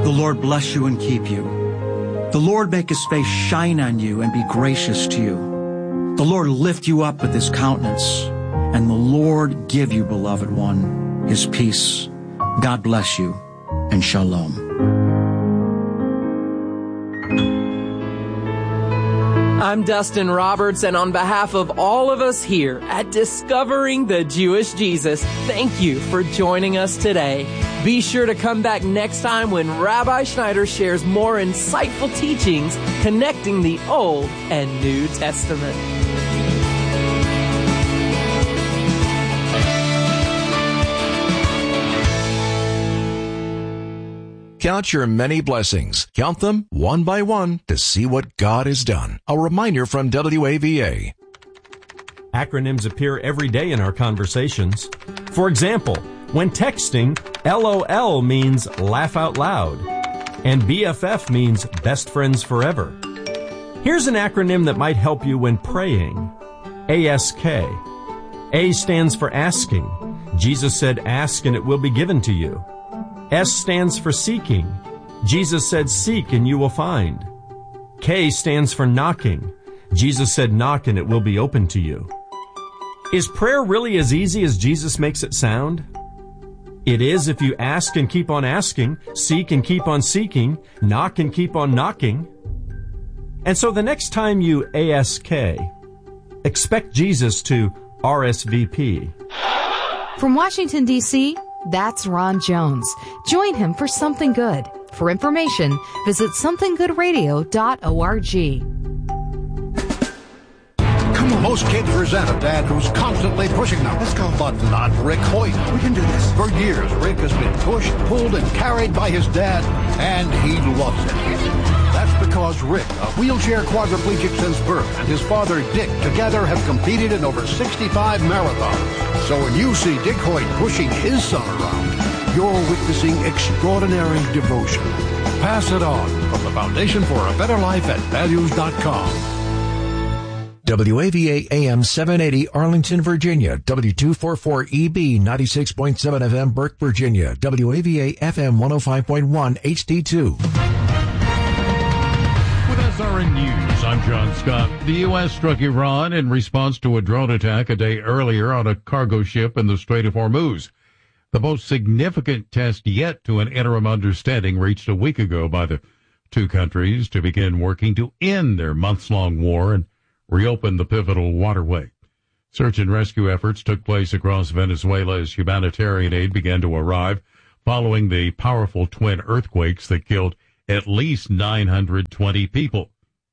The Lord bless you and keep you. The Lord make his face shine on you and be gracious to you. The Lord lift you up with his countenance, and the Lord give you, beloved one, his peace. God bless you, and shalom. I'm Dustin Roberts, and on behalf of all of us here at Discovering the Jewish Jesus, thank you for joining us today. Be sure to come back next time when Rabbi Schneider shares more insightful teachings connecting the Old and New Testament. Count your many blessings. Count them one by one to see what God has done. A reminder from WAVA. Acronyms appear every day in our conversations. For example, when texting, LOL means laugh out loud, and BFF means best friends forever. Here's an acronym that might help you when praying. ASK. A stands for asking. Jesus said, ask and it will be given to you. S stands for seeking. Jesus said, seek and you will find. K stands for knocking. Jesus said, knock and it will be open to you. Is prayer really as easy as Jesus makes it sound? It is if you ask and keep on asking, seek and keep on seeking, knock and keep on knocking. And so the next time you ASK, expect Jesus to RSVP. From Washington, D.C., that's Ron Jones. Join him for Something Good. For information, visit somethinggoodradio.org. Come on. Most kids resent a dad who's constantly pushing them. Let's go. But not Rick Hoyt. We can do this. For years, Rick has been pushed, pulled, and carried by his dad, and he loves it. That's because Rick, a wheelchair quadriplegic since birth, and his father, Dick, together have competed in over 65 marathons. So when you see Dick Hoyt pushing his son around, you're witnessing extraordinary devotion. Pass it on from the Foundation for a Better Life at values.com. WAVA AM 780 Arlington, Virginia. W244EB 96.7 FM Burke, Virginia. WAVA FM 105.1 HD2. SRN News, I'm John Scott. The U.S. struck Iran in response to a drone attack a day earlier on a cargo ship in the Strait of Hormuz. The most significant test yet to an interim understanding reached a week ago by the two countries to begin working to end their months-long war and reopen the pivotal waterway. Search and rescue efforts took place across Venezuela as humanitarian aid began to arrive following the powerful twin earthquakes that killed at least 920 people.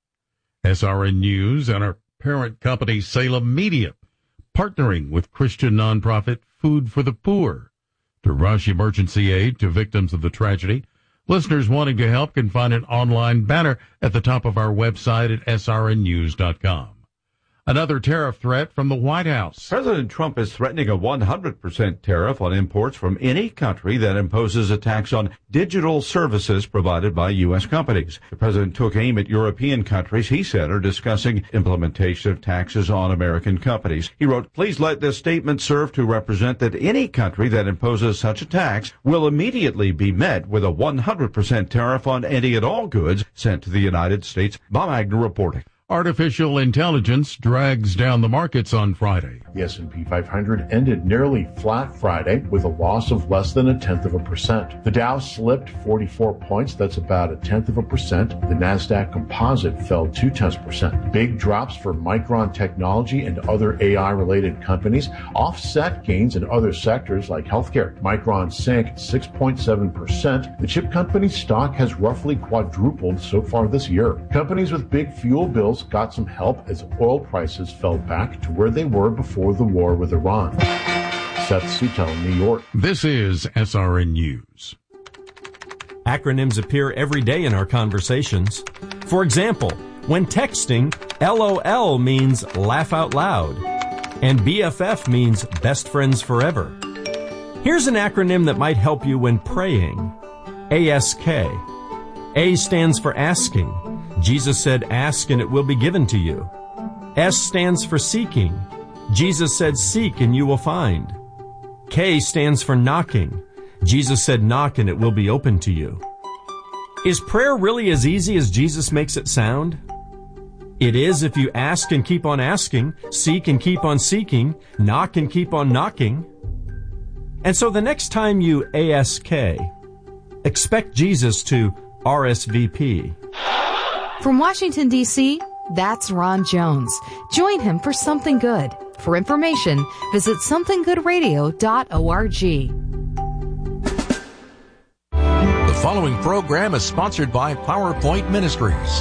SRN News and our parent company Salem Media, partnering with Christian nonprofit Food for the Poor to rush emergency aid to victims of the tragedy. Listeners wanting to help can find an online banner at the top of our website at srnnews.com. Another tariff threat from the White House. President Trump is threatening a 100% tariff on imports from any country that imposes a tax on digital services provided by U.S. companies. The president took aim at European countries he said are discussing implementation of taxes on American companies. He wrote, "Please let this statement serve to represent that any country that imposes such a tax will immediately be met with a 100% tariff on any and all goods sent to the United States." Bob Agnew reporting. Artificial intelligence drags down the markets on Friday. The S&P 500 ended nearly flat Friday with a loss of less than 0.1%. The Dow slipped 44 points. That's about 0.1%. The Nasdaq Composite fell 0.2%. Big drops for Micron Technology and other AI-related companies offset gains in other sectors like healthcare. Micron sank 6.7%. The chip company's stock has roughly quadrupled so far this year. Companies with big fuel bills got some help as oil prices fell back to where they were before the war with Iran. Seth Sutel, New York. This is SRN News. Acronyms appear every day in our conversations. For example, when texting, LOL means laugh out loud, and BFF means best friends forever. Here's an acronym that might help you when praying. ASK. A stands for asking. Jesus said, ask and it will be given to you. S stands for seeking. Jesus said, seek and you will find. K stands for knocking. Jesus said, knock and it will be open to you. Is prayer really as easy as Jesus makes it sound? It is if you ask and keep on asking, seek and keep on seeking, knock and keep on knocking. And so the next time you ask, expect Jesus to RSVP. From Washington, D.C., that's Ron Jones. Join him for Something Good. For information, visit somethinggoodradio.org. The following program is sponsored by PowerPoint Ministries.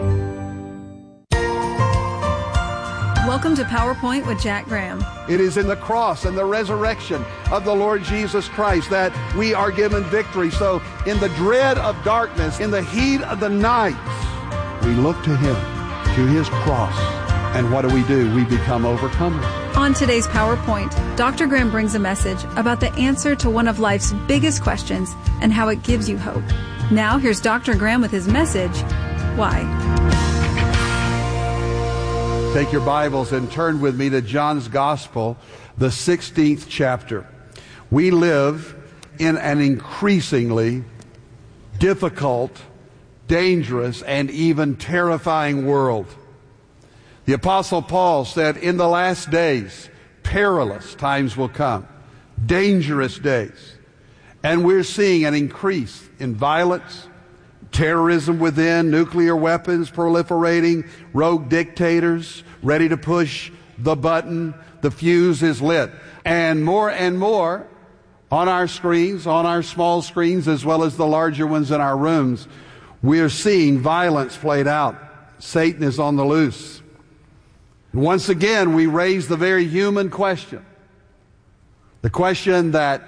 Welcome to PowerPoint with Jack Graham. It is in the cross and the resurrection of the Lord Jesus Christ that we are given victory. So in the dread of darkness, in the heat of the night, we look to Him, to His cross. And what do? We become overcomers. On today's PowerPoint, Dr. Graham brings a message about the answer to one of life's biggest questions and how it gives you hope. Now here's Dr. Graham with his message, Why? Take your Bibles and turn with me to John's Gospel, the 16th chapter. We live in an increasingly difficult, dangerous, and even terrifying world. The Apostle Paul said, in the last days, perilous times will come, dangerous days. And we're seeing an increase in violence, terrorism within, nuclear weapons proliferating, rogue dictators ready to push the button, the fuse is lit. And more on our screens, on our small screens, as well as the larger ones in our rooms, we're seeing violence played out. Satan is on the loose. Once again, we raise the very human question. The question that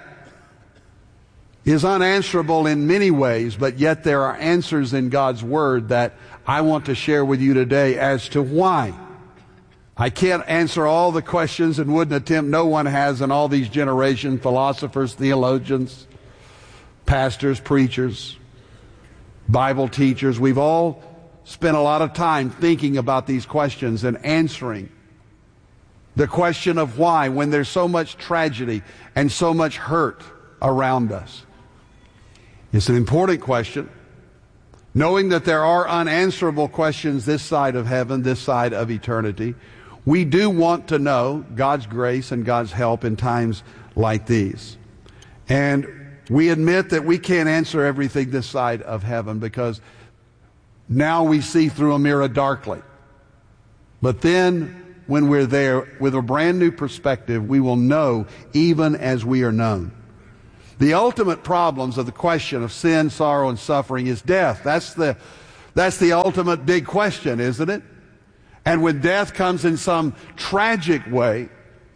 is unanswerable in many ways, but yet there are answers in God's Word that I want to share with you today as to why. I can't answer all the questions and wouldn't attempt. No one has in all these generations, philosophers, theologians, pastors, preachers, Bible teachers. We've all spent a lot of time thinking about these questions and answering the question of why when there's so much tragedy and so much hurt around us. It's an important question. Knowing that there are unanswerable questions this side of heaven, this side of eternity, we do want to know God's grace and God's help in times like these. And we admit that we can't answer everything this side of heaven because now we see through a mirror darkly. But then when we're there with a brand new perspective, we will know even as we are known. The ultimate problems of the question of sin, sorrow, and suffering is death. That's the ultimate big question, isn't it? And when death comes in some tragic way,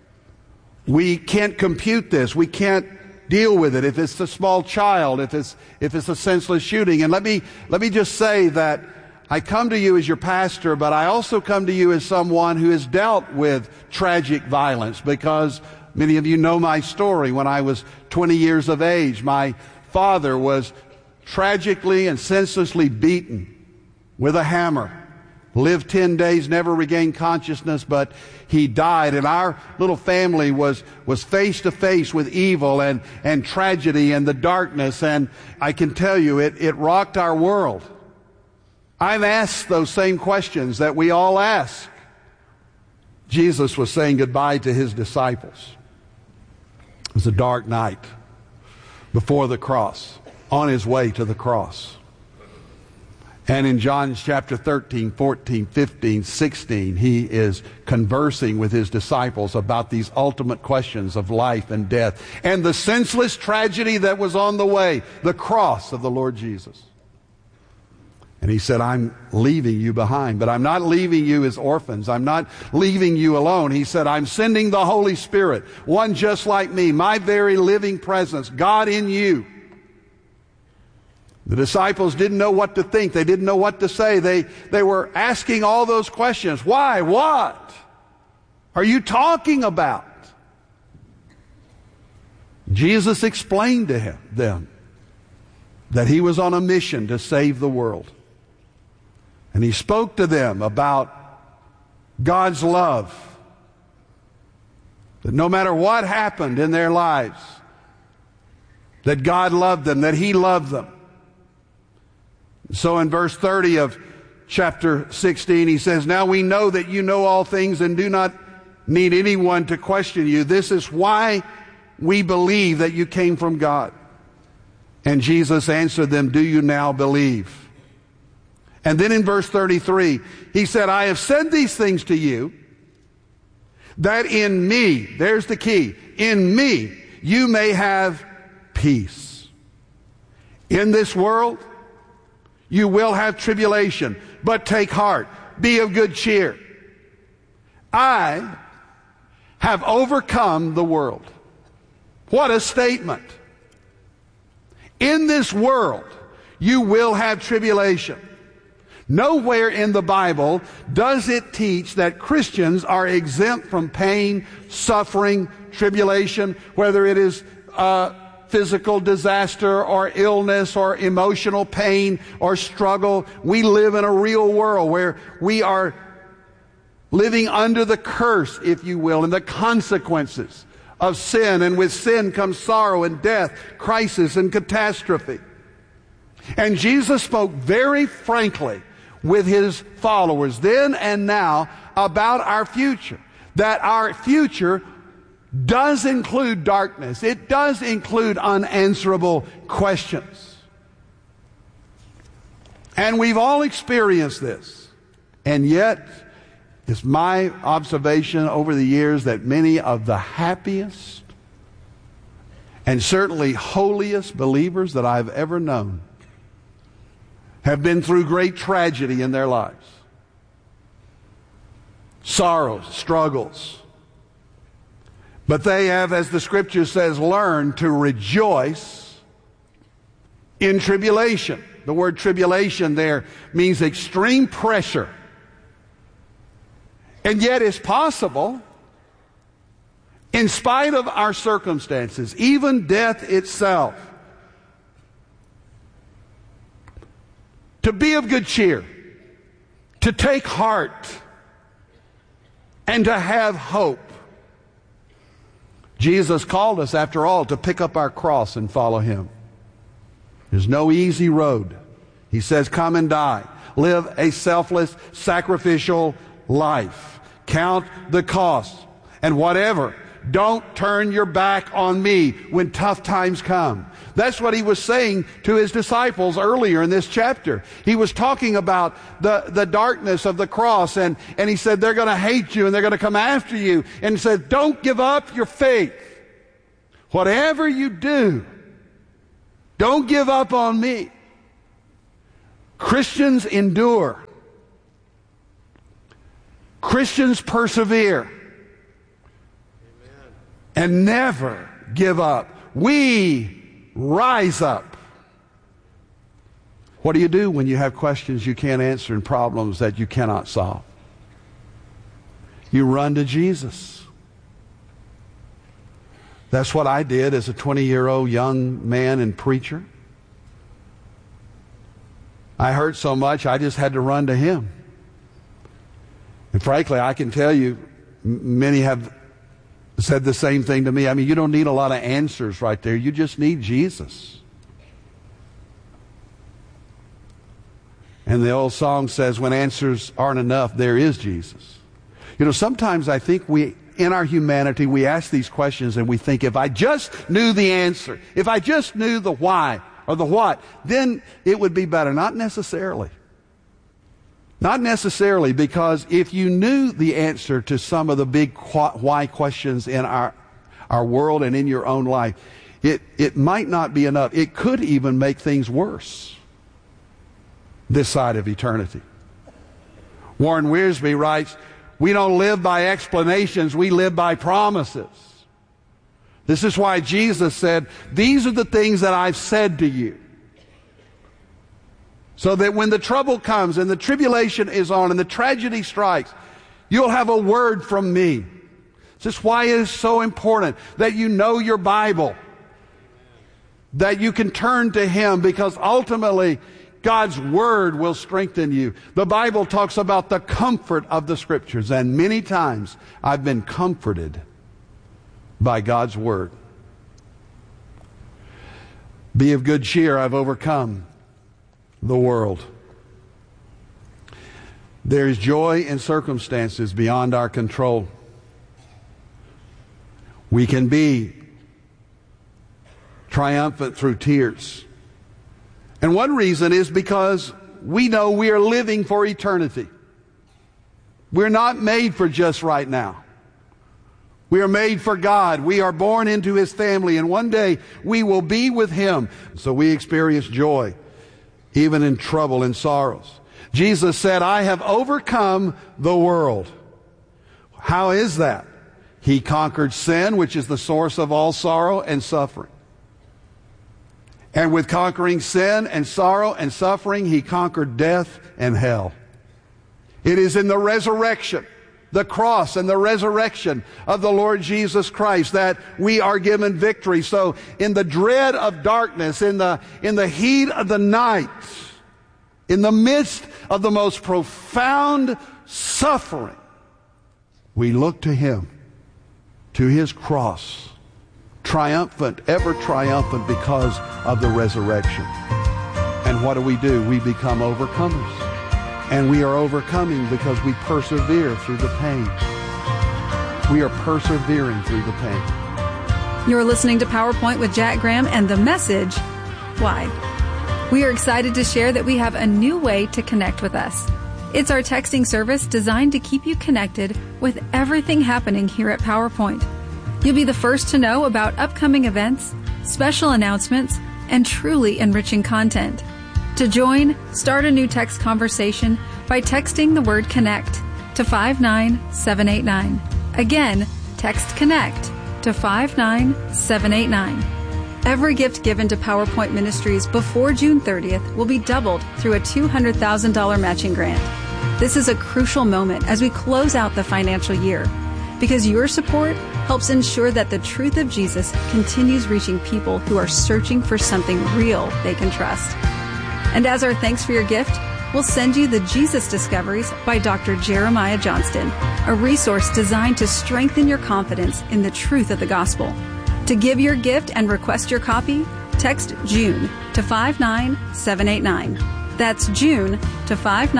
we can't compute this. We can't deal with it. If it's a small child, if it's a senseless shooting. And let me just say that I come to you as your pastor, but I also come to you as someone who has dealt with tragic violence, because many of you know my story. When I was 20 years of age, my father was tragically and senselessly beaten with a hammer. Lived 10 days, never regained consciousness, but he died. And our little family was face to face with evil and tragedy and the darkness. And I can tell you, it rocked our world. I've asked those same questions that we all ask. Jesus was saying goodbye to his disciples. It was a dark night before the cross, on his way to the cross. And in John chapter 13, 14, 15, 16, he is conversing with his disciples about these ultimate questions of life and death and the senseless tragedy that was on the way, the cross of the Lord Jesus. And he said, I'm leaving you behind, but I'm not leaving you as orphans. I'm not leaving you alone. He said, I'm sending the Holy Spirit, one just like me, my very living presence, God in you. The disciples didn't know what to think. They didn't know what to say. They were asking all those questions. Why? What are you talking about? Jesus explained to them that he was on a mission to save the world. And he spoke to them about God's love. That no matter what happened in their lives, that God loved them, that he loved them. So in verse 30 of chapter 16, he says, "Now we know that you know all things and do not need anyone to question you. This is why we believe that you came from God." And Jesus answered them, "Do you now believe?" And then in verse 33, he said, "I have said these things to you, that in me," there's the key, "in me you may have peace. In this world you will have tribulation, but take heart, be of good cheer. I have overcome the world." What a statement. In this world you will have tribulation. Nowhere in the Bible does it teach that Christians are exempt from pain, suffering, tribulation, whether it is physical disaster or illness or emotional pain or struggle. We live in a real world where we are living under the curse, if you will, and the consequences of sin. And with sin comes sorrow and death, crisis and catastrophe. And Jesus spoke very frankly with his followers then and now about our future. That our future does include darkness. It does include unanswerable questions. And we've all experienced this. And yet, it's my observation over the years that many of the happiest and certainly holiest believers that I've ever known have been through great tragedy in their lives. Sorrows, struggles. But they have, as the scripture says, learned to rejoice in tribulation. The word tribulation there means extreme pressure. And yet it's possible, in spite of our circumstances, even death itself, to be of good cheer, to take heart, and to have hope. Jesus called us, after all, to pick up our cross and follow him. There's no easy road. He says, "Come and die. Live a selfless, sacrificial life. Count the cost. And whatever, don't turn your back on me when tough times come." That's what he was saying to his disciples earlier in this chapter. He was talking about the darkness of the cross, and he said, they're going to hate you and they're going to come after you. And he said, don't give up your faith. Whatever you do, don't give up on me. Christians endure. Christians persevere. And never give up. We rise up. What do you do when you have questions you can't answer and problems that you cannot solve? You run to Jesus. That's what I did as a 20-year-old young man and preacher. I hurt so much, I just had to run to him. And frankly, I can tell you, many have said the same thing to me. I mean, you don't need a lot of answers right there. You just need Jesus. And the old song says, when answers aren't enough, there is Jesus. You know, sometimes I think in our humanity, we ask these questions and we think, if I just knew the answer, if I just knew the why or the what, then it would be better. Not necessarily. Not necessarily, because if you knew the answer to some of the big why questions in our world and in your own life, it might not be enough. It could even make things worse this side of eternity. Warren Wiersbe writes, we don't live by explanations, we live by promises. This is why Jesus said, these are the things that I've said to you. So that when the trouble comes and the tribulation is on and the tragedy strikes, you'll have a word from me. This is why it is so important that you know your Bible, that you can turn to him, because ultimately God's word will strengthen you. The Bible talks about the comfort of the scriptures, and many times I've been comforted by God's word. Be of good cheer, I've overcome the world. There is joy in circumstances beyond our control. We can be triumphant through tears. And one reason is because we know we are living for eternity. We're not made for just right now. We are made for God. We are born into His family, and one day we will be with Him. So we experience joy, even in trouble and sorrows. Jesus said, I have overcome the world. How is that? He conquered sin, which is the source of all sorrow and suffering. And with conquering sin and sorrow and suffering, He conquered death and hell. It is in the resurrection, the cross and the resurrection of the Lord Jesus Christ that we are given victory. So in the dread of darkness, in the heat of the night, in the midst of the most profound suffering, we look to Him, to His cross, triumphant, ever triumphant because of the resurrection. And what do? We become overcomers. And we are overcoming because we persevere through the pain. We are persevering through the pain. You're listening to PowerPoint with Jack Graham and the message, Why? We are excited to share that we have a new way to connect with us. It's our texting service designed to keep you connected with everything happening here at PowerPoint. You'll be the first to know about upcoming events, special announcements, and truly enriching content. To join, start a new text conversation by texting the word CONNECT to 59789. Again, text CONNECT to 59789. Every gift given to PowerPoint Ministries before June 30th will be doubled through a $200,000 matching grant. This is a crucial moment as we close out the financial year, because your support helps ensure that the truth of Jesus continues reaching people who are searching for something real they can trust. And as our thanks for your gift, we'll send you the Jesus Discoveries by Dr. Jeremiah Johnston, a resource designed to strengthen your confidence in the truth of the gospel. To give your gift and request your copy, text June to 59789. That's June to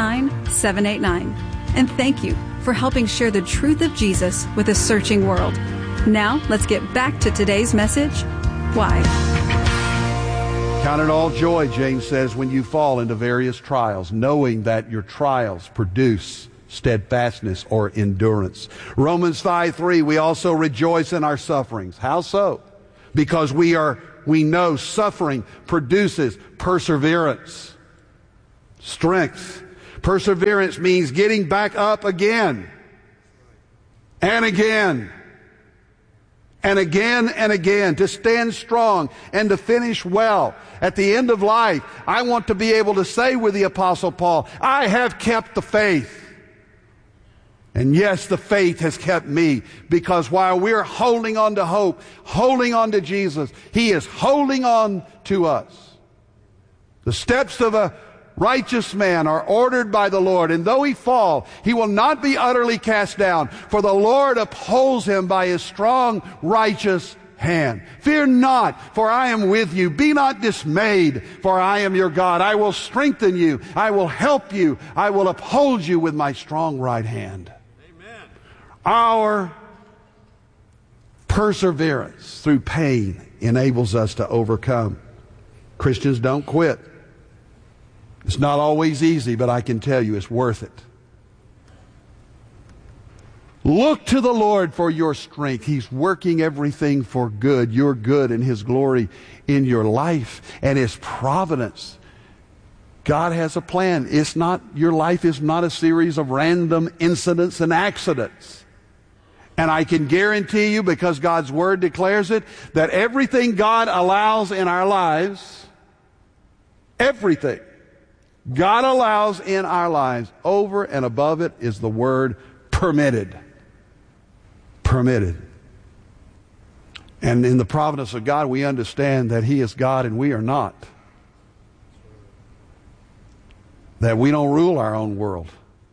59789. And thank you for helping share the truth of Jesus with a searching world. Now, let's get back to today's message, Why? Count it all joy, James says, when you fall into various trials, knowing that your trials produce steadfastness or endurance. Romans 5:3, we also rejoice in our sufferings. How so? Because we know suffering produces perseverance, strength. Perseverance means getting back up again and again and again and again, to stand strong and to finish well. At the end of life, I want to be able to say with the Apostle Paul, I have kept the faith. And yes, the faith has kept me, because while we're holding on to hope, holding on to Jesus, He is holding on to us. The steps of a righteous man are ordered by the Lord, and though he fall, he will not be utterly cast down, for the Lord upholds him by His strong, righteous hand. Fear not, for I am with you. Be not dismayed, for I am your God. I will strengthen you. I will help you. I will uphold you with my strong right hand. Amen. Our perseverance through pain enables us to overcome. Christians don't quit. It's not always easy, but I can tell you it's worth it. Look to the Lord for your strength. He's working everything for good, your good and His glory in your life and His providence. God has a plan. Your life is not a series of random incidents and accidents. And I can guarantee you, because God's Word declares it, that everything God allows in our lives, everything God allows in our lives, over and above it is the word permitted. Permitted. And in the providence of God, we understand that He is God and we are not. That we don't rule our own world,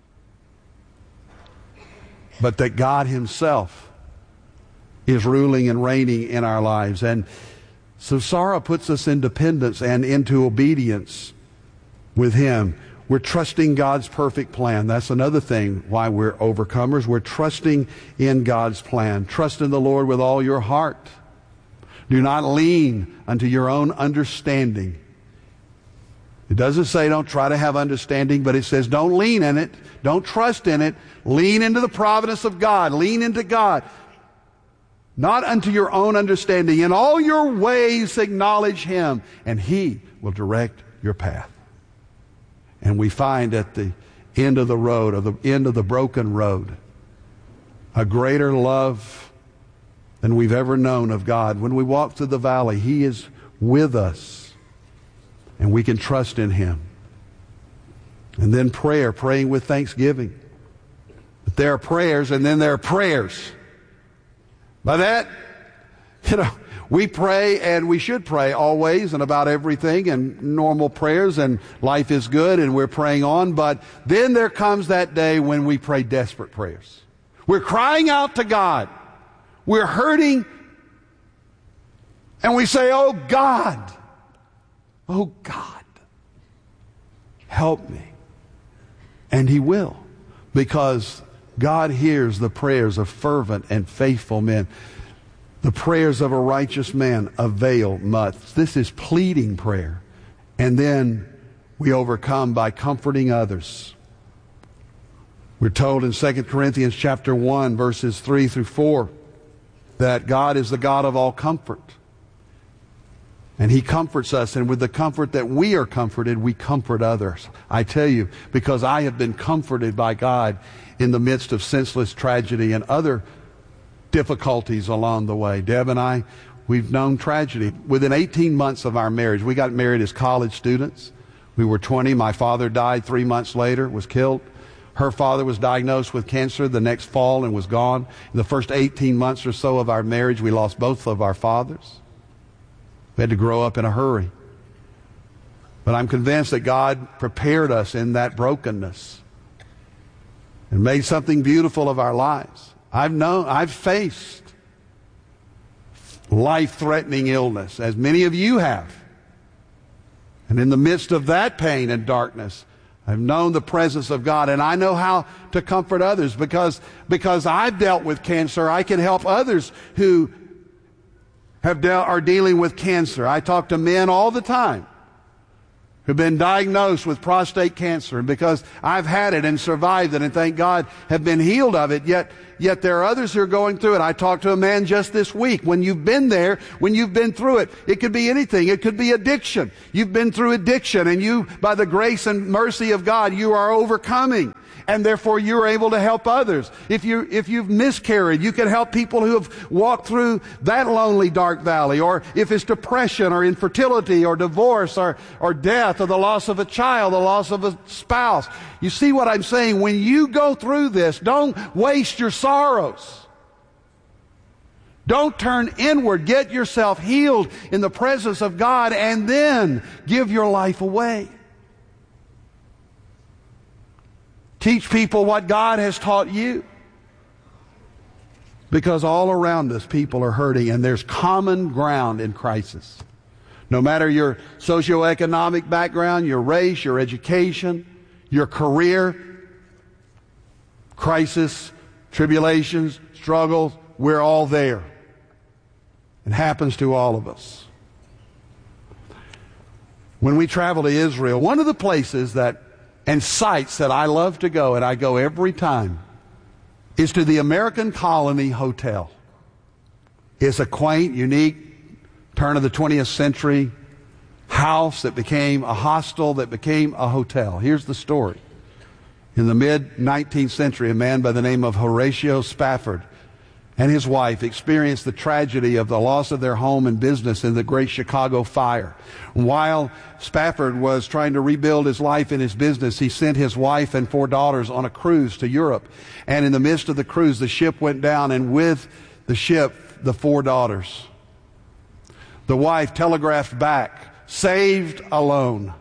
but that God Himself is ruling and reigning in our lives. And so sorrow puts us in dependence and into obedience with Him. We're trusting God's perfect plan. That's another thing why we're overcomers. We're trusting in God's plan. Trust in the Lord with all your heart. Do not lean unto your own understanding. It doesn't say don't try to have understanding, but it says don't lean in it. Don't trust in it. Lean into the providence of God. Lean into God. Not unto your own understanding. In all your ways acknowledge Him, and He will direct your path. And we find at the end of the road, or the end of the broken road, a greater love than we've ever known of God. When we walk through the valley, He is with us, and we can trust in Him. And then prayer, praying with thanksgiving. But there are prayers, and then there are prayers. By that, we pray, and we should pray always and about everything, and normal prayers, and life is good, and we're praying on. But then there comes that day when we pray desperate prayers. We're crying out to God. We're hurting, and we say, oh God, help me. And He will, because God hears the prayers of fervent and faithful men. The prayers of a righteous man avail much. This is pleading prayer. And then we overcome by comforting others. We're told in 2 Corinthians chapter 1, verses 3 through 4, that God is the God of all comfort. And He comforts us, and with the comfort that we are comforted, we comfort others. I tell you, because I have been comforted by God in the midst of senseless tragedy and other difficulties along the way. Deb and I, we've known tragedy. Within 18 months of our marriage, we got married as college students. We were 20. My father died 3 months later, was killed. Her father was diagnosed with cancer the next fall and was gone. In the first 18 months or so of our marriage, we lost both of our fathers. We had to grow up in a hurry. But I'm convinced that God prepared us in that brokenness and made something beautiful of our lives. I've faced life-threatening illness, as many of you have. And in the midst of that pain and darkness, I've known the presence of God, and I know how to comfort others because I've dealt with cancer. I can help others who are dealing with cancer. I talk to men all the time who've been diagnosed with prostate cancer, and because I've had it and survived it, and thank God have been healed of it, yet there are others who are going through it. I talked to a man just this week. When you've been there, when you've been through it, it could be anything. It could be addiction. You've been through addiction, and you, by the grace and mercy of God, you are overcoming. And therefore you're able to help others. If you've miscarried, you can help people who have walked through that lonely dark valley. Or if it's depression or infertility or divorce or death or the loss of a child, the loss of a spouse. You see what I'm saying? When you go through this, don't waste your sorrows. Don't turn inward. Get yourself healed in the presence of God, and then give your life away. Teach people what God has taught you. Because all around us, people are hurting, and there's common ground in crisis. No matter your socioeconomic background, your race, your education, your career, crisis, tribulations, struggles, we're all there. It happens to all of us. When we travel to Israel, one of the places and sites that I love to go, and I go every time, is to the American Colony Hotel. It's a quaint, unique, turn of the 20th century house that became a hostel that became a hotel. Here's the story. In the mid-19th century, a man by the name of Horatio Spafford and his wife experienced the tragedy of the loss of their home and business in the Great Chicago Fire. While Spafford was trying to rebuild his life and his business, he sent his wife and 4 daughters on a cruise to Europe. And in the midst of the cruise, the ship went down, and with the ship, the 4 daughters. The wife telegraphed back, "Saved alone."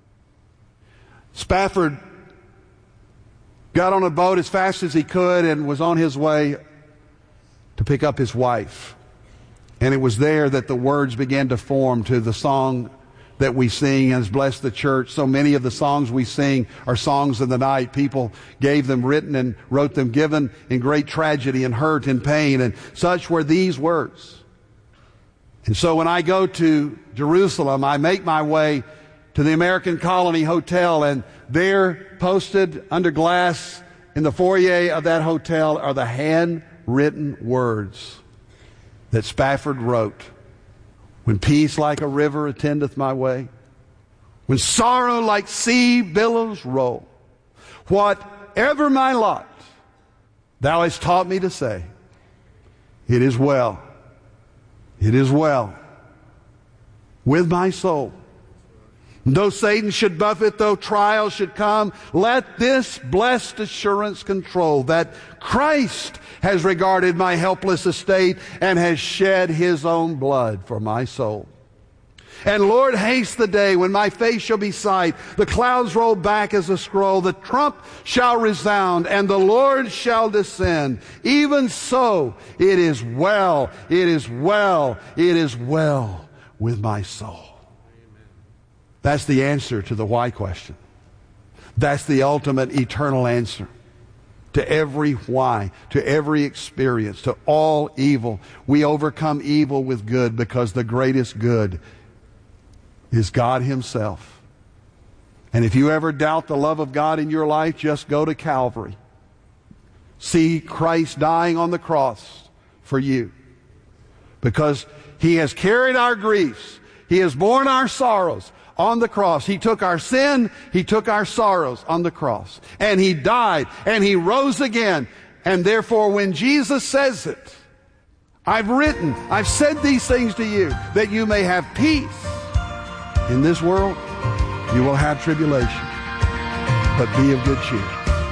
Spafford got on a boat as fast as he could and was on his way to pick up his wife. And it was there that the words began to form to the song that we sing has blessed the church. So many of the songs we sing are songs of the night. People gave them written and wrote them given in great tragedy and hurt and pain, and such were these words. And so when I go to Jerusalem, I make my way to the American Colony Hotel, and there, posted under glass in the foyer of that hotel, are the handwritten words that Spafford wrote. When peace like a river attendeth my way, when sorrow like sea billows roll, whatever my lot, thou hast taught me to say, it is well with my soul. Though Satan should buffet, though trials should come, let this blessed assurance control that Christ has regarded my helpless estate and has shed his own blood for my soul. And Lord, haste the day when my face shall be sight, the clouds roll back as a scroll, the trump shall resound, and the Lord shall descend. Even so, it is well, it is well, it is well with my soul. That's the answer to the why question. That's the ultimate eternal answer to every why, to every experience, to all evil. We overcome evil with good because the greatest good is God himself. And if you ever doubt the love of God in your life, just go to Calvary. See Christ dying on the cross for you. Because he has carried our griefs. He has borne our sorrows on the cross. He took our sin, he took our sorrows on the cross. And he died, and he rose again. And therefore, when Jesus says it, I've said these things to you, that you may have peace. In this world, you will have tribulation. But be of good cheer.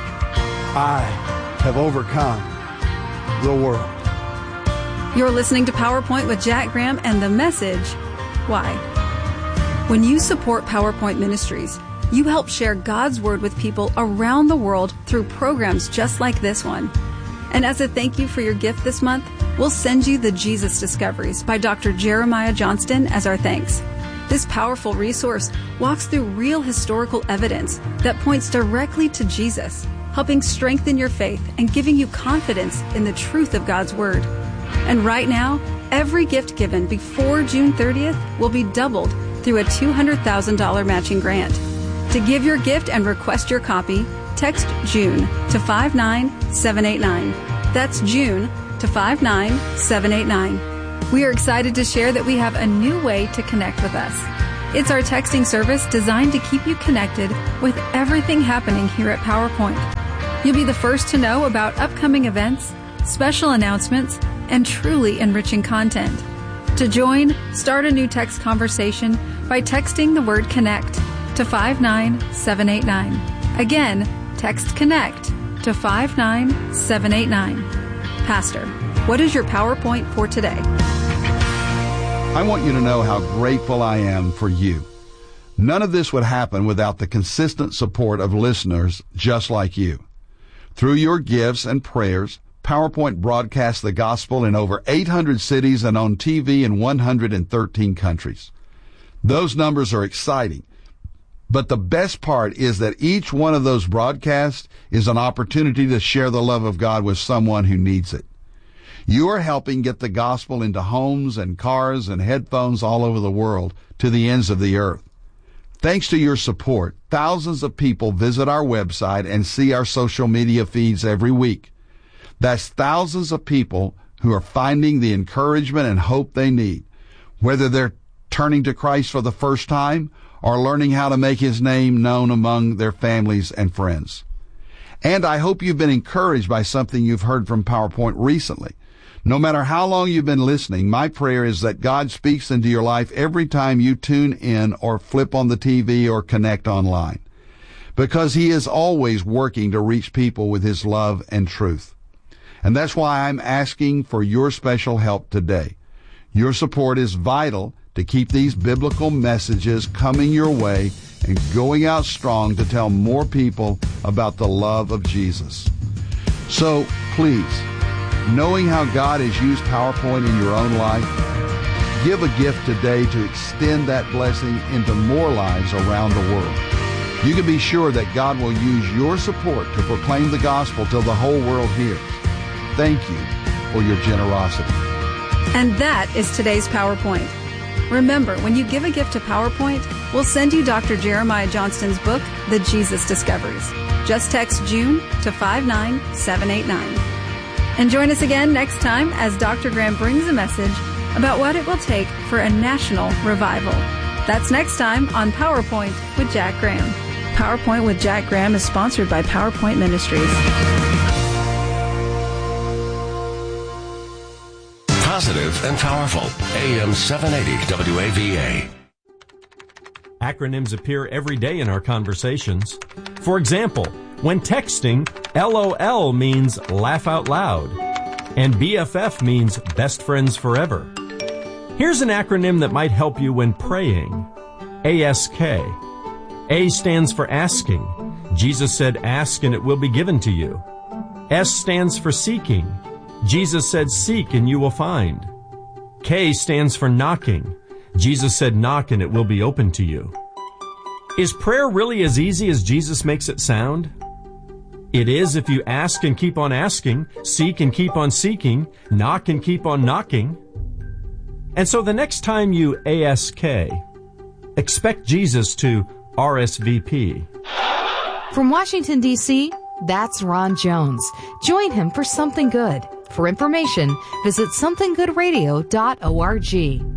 I have overcome the world. You're listening to PowerPoint with Jack Graham and the message, Why? When you support PowerPoint Ministries, you help share God's Word with people around the world through programs just like this one. And as a thank you for your gift this month, we'll send you the Jesus Discoveries by Dr. Jeremiah Johnston as our thanks. This powerful resource walks through real historical evidence that points directly to Jesus, helping strengthen your faith and giving you confidence in the truth of God's Word. And right now, every gift given before June 30th will be doubled through a $200,000 matching grant. To give your gift and request your copy, text June to 59789. That's June to 59789. We are excited to share that we have a new way to connect with us. It's our texting service designed to keep you connected with everything happening here at PowerPoint. You'll be the first to know about upcoming events, special announcements, and truly enriching content. To join, start a new text conversation by texting the word CONNECT to 59789. Again, text CONNECT to 59789. Pastor, what is your PowerPoint for today? I want you to know how grateful I am for you. None of this would happen without the consistent support of listeners just like you. Through your gifts and prayers, PowerPoint broadcasts the gospel in over 800 cities and on TV in 113 countries. Those numbers are exciting. But the best part is that each one of those broadcasts is an opportunity to share the love of God with someone who needs it. You are helping get the gospel into homes and cars and headphones all over the world to the ends of the earth. Thanks to your support, thousands of people visit our website and see our social media feeds every week. That's thousands of people who are finding the encouragement and hope they need, whether they're turning to Christ for the first time or learning how to make his name known among their families and friends. And I hope you've been encouraged by something you've heard from PowerPoint recently. No matter how long you've been listening, my prayer is that God speaks into your life every time you tune in or flip on the TV or connect online, because he is always working to reach people with his love and truth. And that's why I'm asking for your special help today. Your support is vital to keep these biblical messages coming your way and going out strong to tell more people about the love of Jesus. So please, knowing how God has used PowerPoint in your own life, Give a gift today to extend that blessing into more lives around the world. You can be sure that God will use your support to proclaim the gospel till the whole world hears. Thank you for your generosity. And that is today's PowerPoint. Remember, when you give a gift to PowerPoint, we'll send you Dr. Jeremiah Johnston's book, The Jesus Discoveries. Just text June to 59789. And join us again next time as Dr. Graham brings a message about what it will take for a national revival. That's next time on PowerPoint with Jack Graham. PowerPoint with Jack Graham is sponsored by PowerPoint Ministries. Positive and powerful. AM 780 WAVA. Acronyms appear every day in our conversations. For example, when texting, LOL means laugh out loud, and BFF means best friends forever. Here's an acronym that might help you when praying. ASK. A stands for asking. Jesus said, ask and it will be given to you. S stands for seeking. Jesus said, seek and you will find. K stands for knocking. Jesus said, knock and it will be open to you. Is prayer really as easy as Jesus makes it sound? It is if you ask and keep on asking, seek and keep on seeking, knock and keep on knocking. And so the next time you ASK, expect Jesus to RSVP. From Washington, D.C., that's Ron Jones. Join him for Something Good. For information, visit somethinggoodradio.org.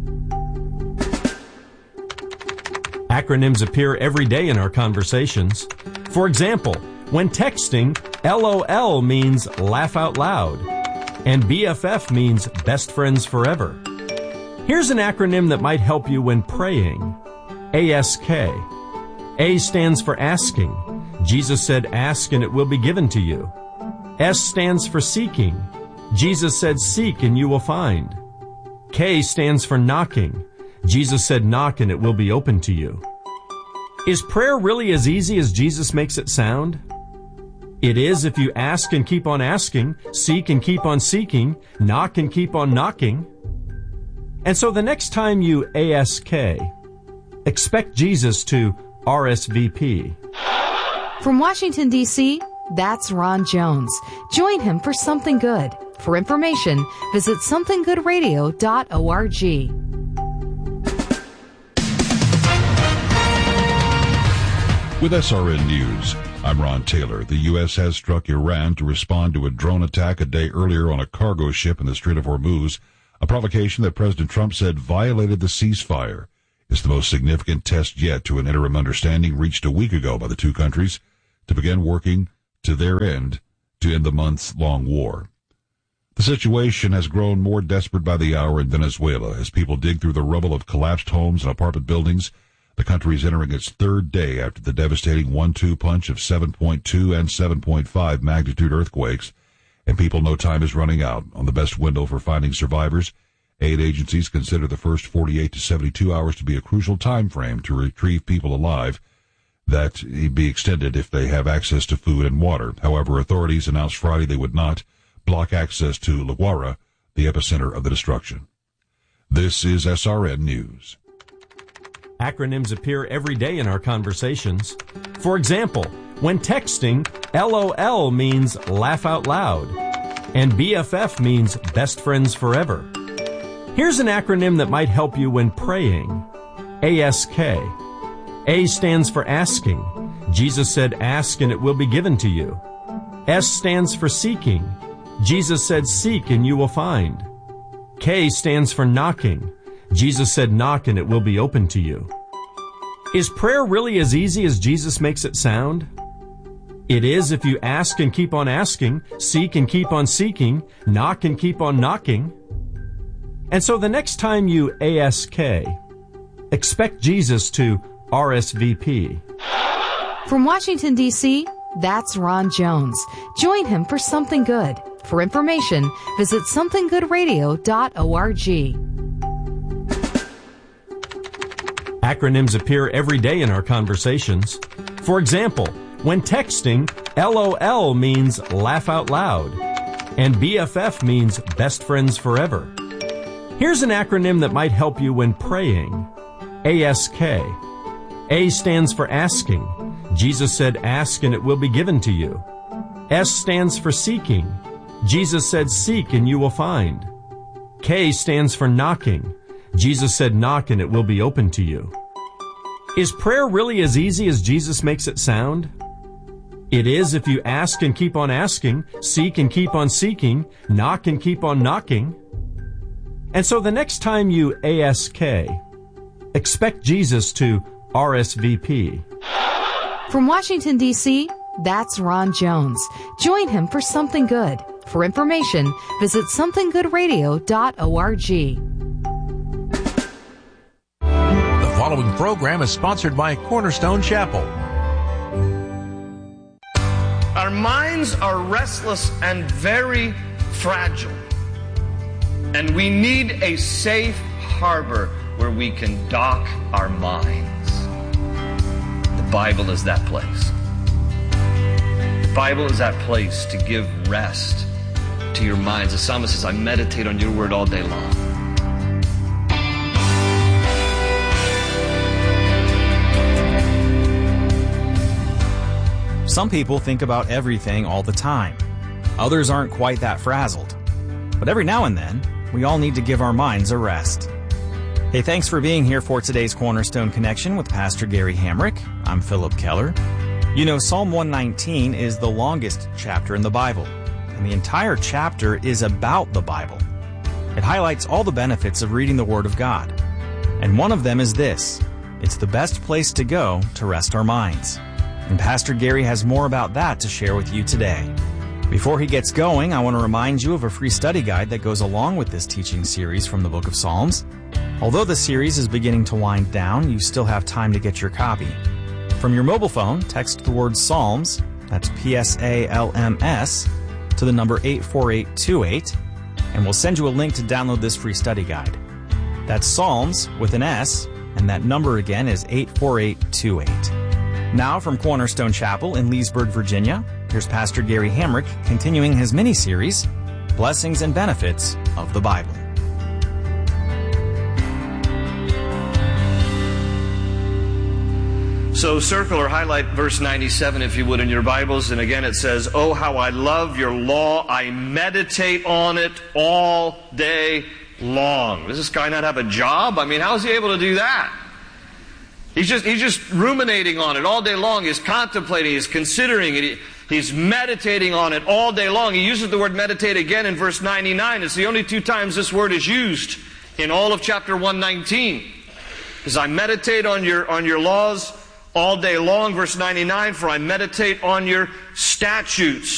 Acronyms appear every day in our conversations. For example, when texting, LOL means laugh out loud, and BFF means best friends forever. Here's an acronym that might help you when praying. ASK. A stands for asking. Jesus said, ask and it will be given to you. S stands for seeking. Jesus said, seek and you will find. K stands for knocking. Jesus said, knock and it will be open to you. Is prayer really as easy as Jesus makes it sound? It is if you ask and keep on asking, seek and keep on seeking, knock and keep on knocking. And so the next time you ASK, expect Jesus to RSVP. From Washington, D.C., that's Ron Jones. Join him for Something Good. For information, visit somethinggoodradio.org. With SRN News, I'm Ron Taylor. The U.S. has struck Iran to respond to a drone attack a day earlier on a cargo ship in the Strait of Hormuz, a provocation that President Trump said violated the ceasefire. It's the most significant test yet to an interim understanding reached a week ago by the two countries to begin working to their end to end the months-long war. The situation has grown more desperate by the hour in Venezuela as people dig through the rubble of collapsed homes and apartment buildings. The country is entering its third day after the devastating 1-2 punch of 7.2 and 7.5 magnitude earthquakes, and people know time is running out on the best window for finding survivors. Aid agencies consider the first 48 to 72 hours to be a crucial time frame to retrieve people alive. That be extended if they have access to food and water. However, authorities announced Friday they would not block access to La Guaira, the epicenter of the destruction. This is SRN News. Acronyms appear every day in our conversations. For example, when texting, LOL means laugh out loud, and BFF means best friends forever. Here's an acronym that might help you when praying. ASK. A stands for asking. Jesus said, ask and it will be given to you. S stands for seeking. Jesus said, seek and you will find. K stands for knocking. Jesus said, knock and it will be open to you. Is prayer really as easy as Jesus makes it sound? It is if you ask and keep on asking, seek and keep on seeking, knock and keep on knocking. And so the next time you ASK, expect Jesus to RSVP. From Washington, D.C., that's Ron Jones. Join him for Something Good. For information, visit somethinggoodradio.org. Acronyms appear every day in our conversations. For example, when texting, LOL means laugh out loud, and BFF means best friends forever. Here's an acronym that might help you when praying. ASK. A stands for asking. Jesus said, ask and it will be given to you. S stands for seeking. Jesus said, seek and you will find. K stands for knocking. Jesus said, knock and it will be open to you. Is prayer really as easy as Jesus makes it sound? It is if you ask and keep on asking, seek and keep on seeking, knock and keep on knocking. And so the next time you ASK, expect Jesus to RSVP. From Washington, D.C., that's Ron Jones. Join him for Something Good. For information, visit somethinggoodradio.org. The following program is sponsored by Cornerstone Chapel. Our minds are restless and very fragile. And we need a safe harbor where we can dock our minds. The Bible is that place. The Bible is that place to give rest to your minds. The psalmist says, I meditate on your word all day long. Some people think about everything all the time. Others aren't quite that frazzled. But every now and then, we all need to give our minds a rest. Hey, thanks for being here for today's Cornerstone Connection with Pastor Gary Hamrick. I'm Philip Keller. You know, Psalm 119 is the longest chapter in the Bible, and the entire chapter is about the Bible. It highlights all the benefits of reading the Word of God. And one of them is this: it's the best place to go to rest our minds. And Pastor Gary has more about that to share with you today. Before he gets going, I want to remind you of a free study guide that goes along with this teaching series from the book of Psalms. Although the series is beginning to wind down, you still have time to get your copy. From your mobile phone, text the word Psalms, that's PSALMS, to the number 84828, and we'll send you a link to download this free study guide. That's Psalms with an S, and that number again is 84828. Now from Cornerstone Chapel in Leesburg, Virginia, here's Pastor Gary Hamrick continuing his mini-series, Blessings and Benefits of the Bible. So circle or highlight verse 97 if you would in your Bibles. And again it says, oh, how I love your law. I meditate on it all day long. Does this guy not have a job? I mean, how is he able to do that? He's just ruminating on it all day long. He's contemplating, he's considering it, he's meditating on it all day long. He uses the word meditate again in verse 99. It's the only two times this word is used in all of chapter 119. Because I meditate on your laws all day long, verse 99, for I meditate on your statutes.